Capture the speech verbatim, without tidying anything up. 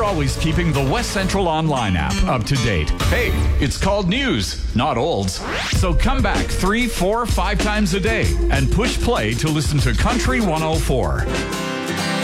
always keeping the West Central Online app up to date. Hey, it's called news, not olds. So come back three, four, five times a day and push play to listen to Country one oh four.